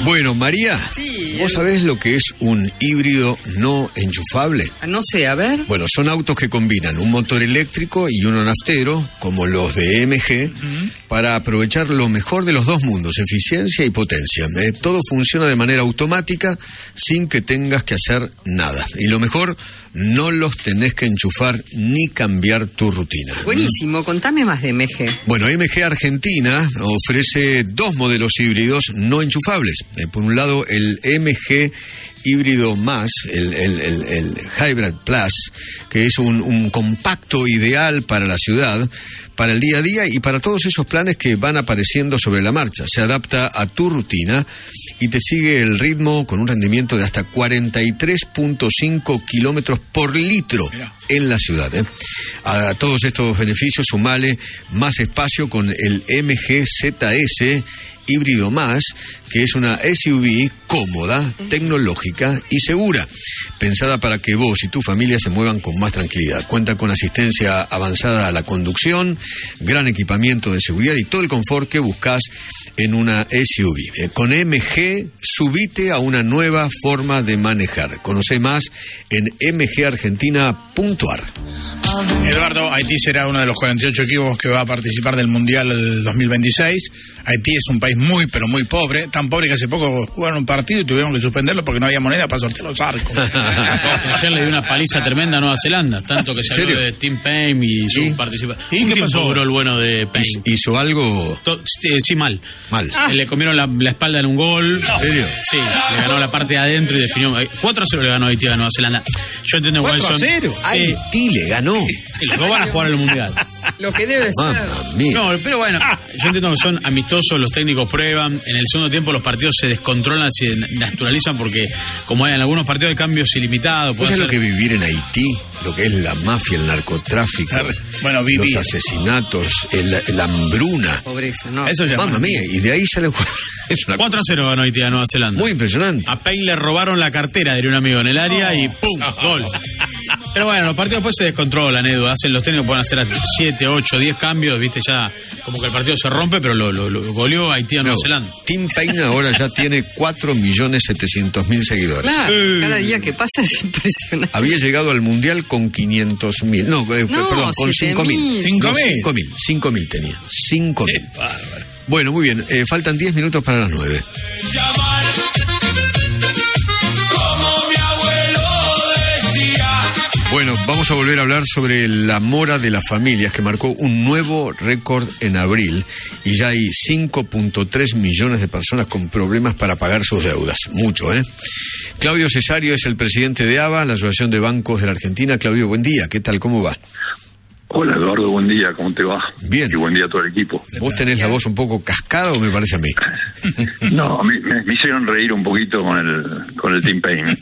Bueno, María, sí, ¿vos sabés lo que es un híbrido no enchufable? No sé, a ver. Bueno, son autos que combinan un motor eléctrico y uno naftero, como los de MG, para aprovechar lo mejor de los dos mundos, eficiencia y potencia. Todo funciona de manera automática sin que tengas que hacer nada. Y lo mejor, no los tenés que enchufar ni cambiar tu rutina. Buenísimo, contame más de MG. Bueno, MG Argentina ofrece dos modelos híbridos no enchufables. Por un lado, el MG híbrido más, el Hybrid Plus, que es un compacto ideal para la ciudad, para el día a día y para todos esos planes que van apareciendo sobre la marcha. Se adapta a tu rutina y te sigue el ritmo con un rendimiento de hasta 43.5 kilómetros por litro en la ciudad. A todos estos beneficios sumale más espacio con el MG ZS híbrido más, que es una SUV cómoda, tecnológica y segura, pensada para que vos y tu familia se muevan con más tranquilidad. Cuenta con asistencia avanzada a la conducción, gran equipamiento de seguridad y todo el confort que buscas en una SUV. Con MG, subite a una nueva forma de manejar. Conoce más en mgargentina.ar. Eduardo, Haití será uno de los 48 equipos que va a participar del Mundial del 2026. Haití es un país muy, pero muy pobre. Tan pobre que hace poco jugaron un partido y tuvieron que suspenderlo porque no había moneda para sortear los arcos. Ayer le dio una paliza tremenda a Nueva Zelanda, tanto que se habló de Tim Payne y su participación. ¿Y qué pasó? Duró el bueno de Payne. ¿Hizo algo? Sí, mal. Le comieron la espalda en un gol. ¿En serio? Sí, le ganó la parte de adentro y definió. 4-0 le ganó Haití a Nueva Zelanda. Yo entiendo igual son. 4-0. Haití le ganó. Y los dos van a jugar el Mundial. Lo que debe ser. No, pero bueno, yo entiendo que son amistosos, los técnicos prueban, en el segundo tiempo los partidos se descontrolan, se naturalizan porque como hay en algunos partidos hay cambios ilimitados. ¿Vos sabés lo que es vivir en Haití? Lo que es la mafia, el narcotráfico, los asesinatos, la hambruna. Pobreza, no. Eso ya. Mamma mía, y de ahí sale 4-0 ganó Haití a Nueva Zelanda. Muy impresionante. A Payne le robaron la cartera, diría un amigo, en el área y ¡pum! Gol. Pero bueno, los partidos después se descontrolan, Edu. Hacen los técnicos, pueden hacer 7, 8, 10 cambios, viste, ya como que el partido se rompe, pero lo goleó Haití a Nueva Zelanda. Tim Payne ahora ya tiene 4.700.000 seguidores. Claro, cada día que pasa es impresionante. Había llegado al Mundial con 500.000. No, perdón, con 5.000. 5.000 tenía. 5.000. Bueno, muy bien. Faltan 10 minutos para las 9. Bueno, vamos a volver a hablar sobre la mora de las familias que marcó un nuevo récord en abril y ya hay 5.3 millones de personas con problemas para pagar sus deudas. Mucho, ¿eh? Claudio Cesario es el presidente de ABA, la Asociación de Bancos de la Argentina. Claudio, buen día. ¿Qué tal? ¿Cómo va? Hola Eduardo, buen día, ¿cómo te va? Bien. Y buen día a todo el equipo. ¿Vos tenés la voz un poco cascada o me parece a mí? No, me hicieron reír un poquito con el Tim Payne.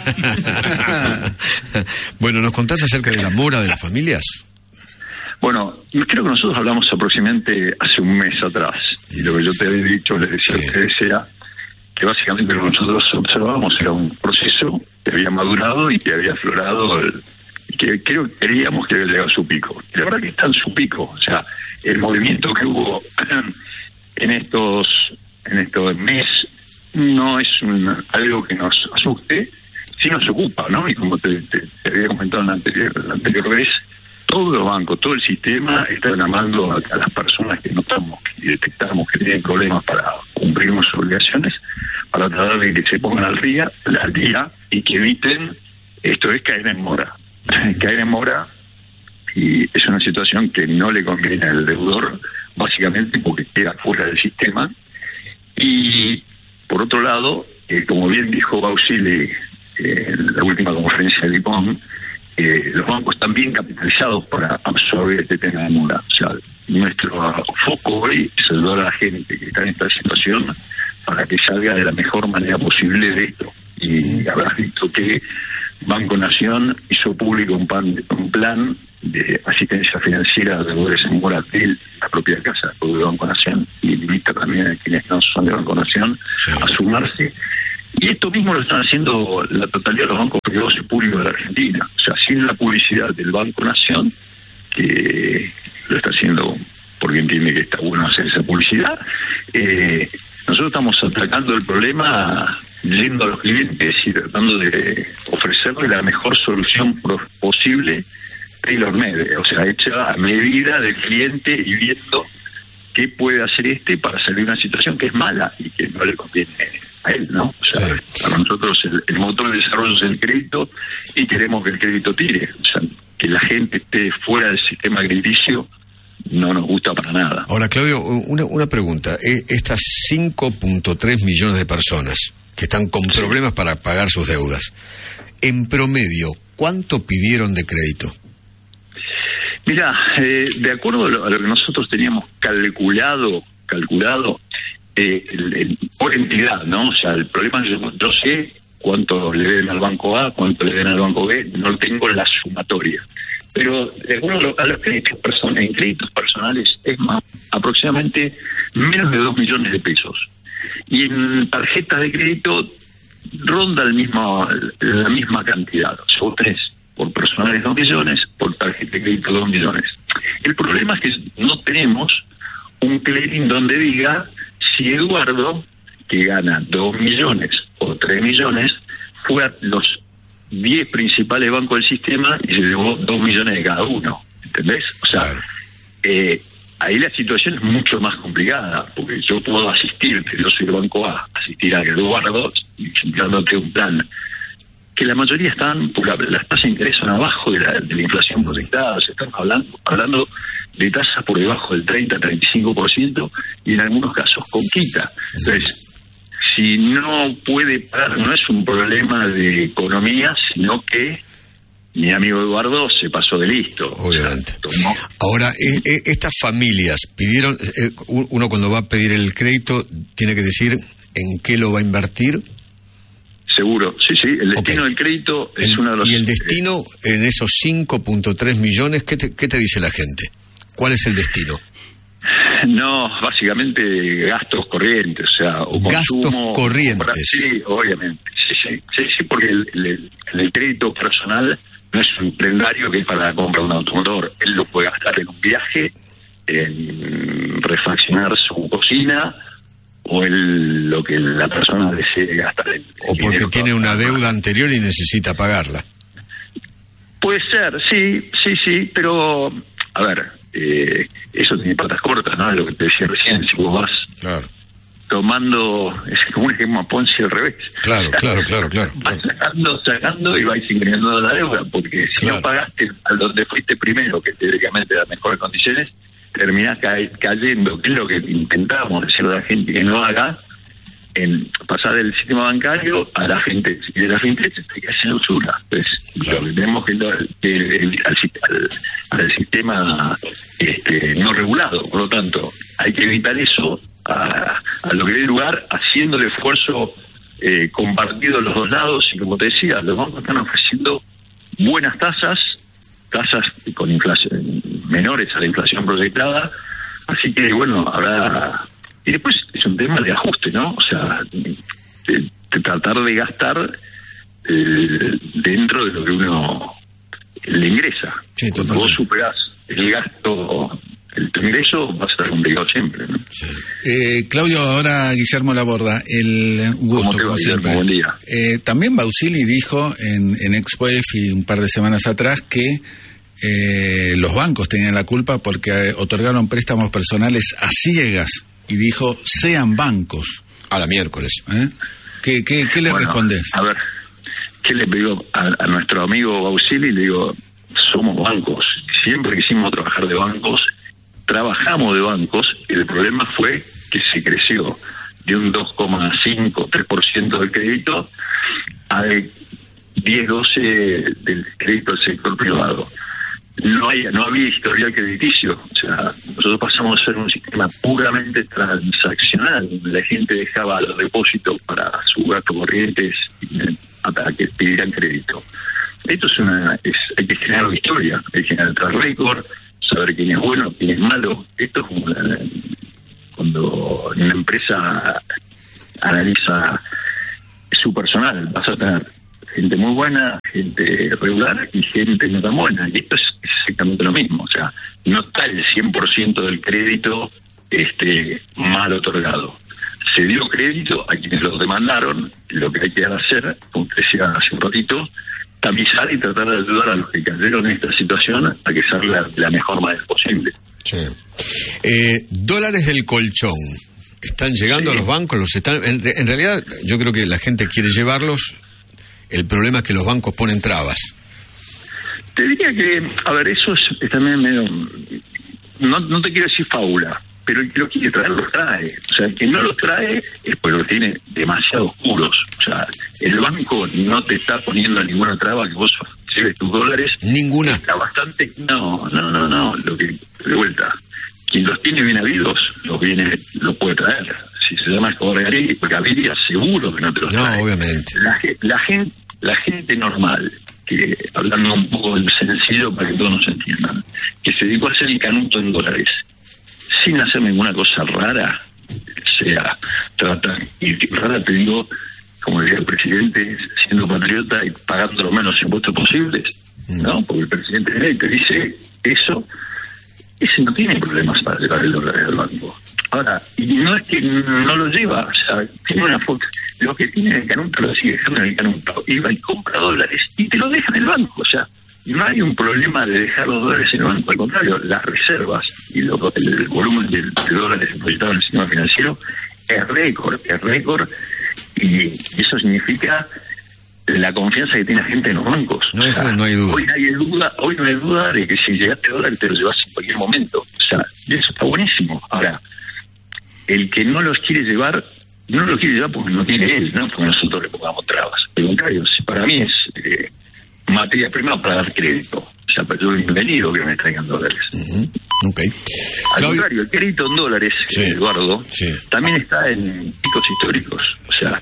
Bueno, ¿nos contás acerca de la mora de las familias? Bueno, creo que nosotros hablamos aproximadamente hace un mes atrás, y lo que yo te había dicho, les decía a ustedes era que básicamente lo que nosotros observábamos era un proceso que había madurado y que había aflorado que creíamos que había llegado a su pico. Y la verdad que está en su pico. O sea, el movimiento que hubo en estos meses no es algo que nos asuste, sí nos ocupa, ¿no? Y como te había comentado en la anterior vez, todos los bancos, todo el sistema está llamando a las personas que notamos y detectamos que tienen problemas para cumplir sus obligaciones, para tratar de que se pongan al día y que eviten, esto es caer en mora. Caer en mora, y es una situación que no le conviene al deudor, básicamente porque queda fuera del sistema. Y por otro lado, como bien dijo Bausili en la última conferencia de Lipón, los bancos están bien capitalizados para absorber este tema de mora. O sea, nuestro foco hoy es ayudar a la gente que está en esta situación para que salga de la mejor manera posible de esto. Y habrás visto que Banco Nación hizo público un plan de asistencia financiera de deudores en mora de la propia casa de Banco Nación, y invita también a quienes no son de Banco Nación a sumarse. Y esto mismo lo están haciendo la totalidad de los bancos privados y públicos de la Argentina. O sea, sin la publicidad del Banco Nación, que lo está haciendo porque entiende que está bueno hacer esa publicidad, Nosotros estamos atacando el problema yendo a los clientes y tratando de ofrecerle la mejor solución posible, tailor-made, o sea, hecha a medida del cliente y viendo qué puede hacer para salir de una situación que es mala y que no le conviene a él, ¿no? O sea, para nosotros el motor de desarrollo es el crédito y queremos que el crédito tire, o sea, que la gente esté fuera del sistema crediticio no nos gusta para nada. Ahora, Claudio, una pregunta. Estas 5.3 millones de personas que están con problemas para pagar sus deudas, en promedio, ¿cuánto pidieron de crédito? Mira, de acuerdo a lo que nosotros teníamos calculado por entidad, ¿no? O sea, el problema es que yo sé cuánto le den al banco A, cuánto le den al banco B, no tengo la sumatoria. Pero de acuerdo a los créditos en créditos personales es más, aproximadamente menos de 2 millones de pesos. Y en tarjetas de crédito ronda la misma cantidad. O sea, vos tenés por personales 2 millones, por tarjeta de crédito 2 millones. El problema es que no tenemos un clearing donde diga si Eduardo, que gana 2 millones o 3 millones, fue a los 10 principales bancos del sistema y se llevó 2 millones de cada uno, ¿entendés? O sea, claro. Ahí la situación es mucho más complicada, porque yo puedo asistir, que yo soy el banco A, asistir a Eduardo, dándote un plan, que la mayoría están, por las tasas de interés son abajo de la inflación proyectada, se están hablando de tasas por debajo del 30-35% y en algunos casos con quita. Entonces, si no puede pagar, no es un problema de economía, sino que mi amigo Eduardo se pasó de listo. Obviamente. O sea, ahora, estas familias pidieron, uno cuando va a pedir el crédito tiene que decir en qué lo va a invertir. Seguro, sí, el destino del crédito es uno de los... ¿Y el destino en esos 5.3 millones, qué te dice la gente? ¿Cuál es el destino? No, básicamente gastos corrientes, o sea, o gastos consumo, corrientes. Sí, obviamente, sí, porque el crédito personal no es un prendario que es para la compra de un automotor. Él lo puede gastar en un viaje, en refaccionar su cocina, o lo que la persona desee gastar. O porque tiene una deuda anterior y necesita pagarla. Puede ser, sí, pero, a ver, eso tiene patas cortas, ¿no? Lo que te decía recién, si vos vas tomando, es como un esquema Ponzi al revés. Claro. Vas sacando y vais ingresando la deuda, porque si no pagaste a donde fuiste primero, que teóricamente da mejores condiciones, terminás cayendo, que es lo que intentamos decirle a la gente que no haga, en pasar del sistema bancario a la fintech, y de la fintech hay que hacer usura. Entonces, lo que tenemos que al sistema no regulado, por lo tanto, hay que evitar eso a lo que dé lugar, haciendo el esfuerzo compartido en los dos lados, y como te decía, los bancos están ofreciendo buenas tasas con inflación menores a la inflación proyectada, así que bueno, habrá... Y después es un tema de ajuste, ¿no? O sea, de tratar de gastar dentro de lo que uno le ingresa. Sí, cuando vos superás el gasto, tu ingreso, va a estar complicado siempre, ¿no? Sí. Claudio, ahora Guillermo Laborda, el gusto, como siempre. Buen día. También Bausili dijo en Expo EFI un par de semanas atrás que los bancos tenían la culpa porque otorgaron préstamos personales a ciegas, y dijo, sean bancos. A la miércoles. ¿Qué le respondés? A ver, ¿qué le digo a nuestro amigo Bausili? Le digo, somos bancos. Siempre quisimos trabajar de bancos, trabajamos de bancos, y el problema fue que se creció de un 2,5, 3% del crédito a 10, 12 del crédito del sector privado. No había historial crediticio, o sea, nosotros pasamos a ser un sistema puramente transaccional, donde la gente dejaba los depósitos para sus gastos corrientes para que pidieran crédito. Esto hay que generar una historia, hay que generar el récord, saber quién es bueno, quién es malo. Esto es como cuando una empresa analiza su personal, vas a tener gente muy buena, gente regular y gente no tan buena. Y esto es exactamente lo mismo. O sea, no está el 100% del crédito mal otorgado. se dio crédito a quienes lo demandaron. Lo que hay que hacer, como decía hace un ratito, tamizar y tratar de ayudar a los que cayeron en esta situación a que salga la mejor manera posible. Sí. Dólares del colchón. ¿Están llegando a los bancos? En realidad, yo creo que la gente quiere llevarlos. El problema es que los bancos ponen trabas. Te diría que, a ver, eso es también medio... No te quiero decir fábula, pero el que lo quiere traer, los trae. O sea, el que no los trae es porque los tiene demasiado oscuros. O sea, el banco no te está poniendo ninguna traba que vos lleves tus dólares. Ninguna. Está bastante... No. Lo que, de vuelta, quien los tiene bien habidos, lo puede traer. Si se llama Escobar Gaviria, seguro que no te los trae. No, obviamente. La gente normal, que hablando un poco del sencillo para que todos nos entiendan, que se dedicó a hacer el canuto en dólares, sin hacer ninguna cosa rara, rara te digo, como decía el presidente, siendo patriota y pagando los menos impuestos posibles, ¿no? Porque el presidente electo dice eso, ese no tiene problemas para llevar el dólar al banco. Ahora, y no es que no lo lleva, o sea, tiene una foto, lo que tiene en el canuto lo sigue dejando en el canuto, iba y compra dólares y te lo deja en el banco, o sea, no hay un problema de dejar los dólares en el banco, al contrario, las reservas y el volumen de dólares depositados en el sistema financiero es récord, y eso significa la confianza que tiene la gente en los bancos. No, eso no hay duda. Hoy no hay duda de que si llegaste dólares te los llevas en cualquier momento, o sea, y eso está buenísimo. Ahora, el que no los quiere llevar, no lo quiere llevar porque no tiene él, no porque nosotros le pongamos trabas. Al contrario, para mí es materia prima para dar crédito. O sea, yo bienvenido que me traigan dólares. Okay. Al contrario, el crédito en dólares, sí, Eduardo, sí, también está en picos históricos. O sea,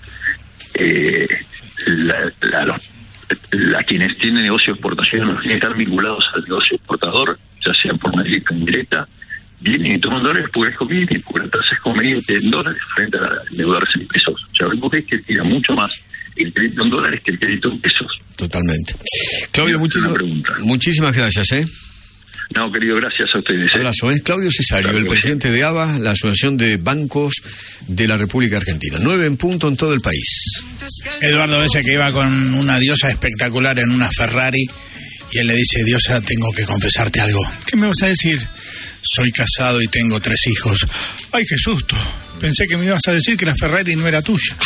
quienes tienen negocio de exportación, los que están vinculados al negocio exportador, ya sea por una directa o indirecta, vienen y toman dólares porque es conveniente, porque la tasa es conveniente en dólares frente a endeudarse en pesos. O sea, vos ves que tira mucho más el crédito en dólares que el crédito en pesos. Totalmente. Claudio, muchísimas gracias, No, querido, gracias a ustedes. Abrazo, Claudio Cesario, el presidente de ABA, la Asociación de Bancos de la República Argentina. 9 en punto en todo el país. Eduardo ese que iba con una diosa espectacular en una Ferrari y él le dice: diosa, tengo que confesarte algo. ¿Qué me vas a decir? Soy casado y tengo 3 hijos. ¡Ay, qué susto! Pensé que me ibas a decir que la Ferrari no era tuya.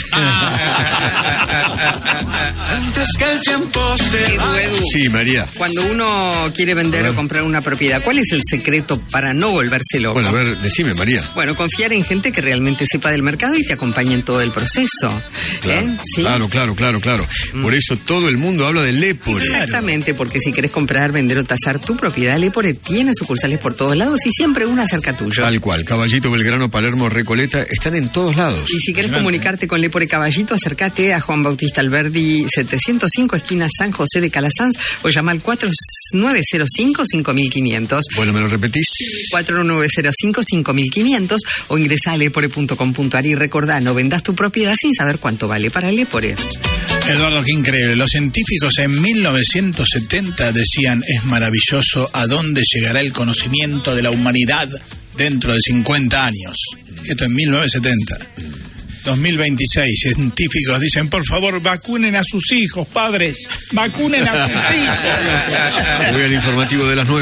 Antes que el tiempo se va. Edu, sí, María. Cuando uno quiere vender o comprar una propiedad, ¿cuál es el secreto para no volverse loco? Bueno, a ver, decime, María. Bueno, confiar en gente que realmente sepa del mercado y te acompañe en todo el proceso. Claro, ¿Sí? Claro. Por eso todo el mundo habla de Lepore. Exactamente, porque si querés comprar, vender o tasar tu propiedad, Lepore tiene sucursales por todos lados y siempre una cerca tuyo. Tal cual. Caballito, Belgrano, Palermo, Recoleta, están en todos lados. Y si querés comunicarte con Lepore Caballito, acércate a Juan Bautista Alberdi 705, esquina San José de Calasanz, o llama al 4905-5500. Bueno, ¿me lo repetís? 4905-5500 o ingresá a lepore.com.ar y recordá, no vendas tu propiedad sin saber cuánto vale para Lepore. Eduardo, qué increíble. Los científicos en 1970 decían: es maravilloso a dónde llegará el conocimiento de la humanidad dentro de 50 años. Esto en 1970. 2026, científicos dicen: por favor, vacunen a sus hijos, padres. Vacunen a sus hijos. Voy al informativo de las 9.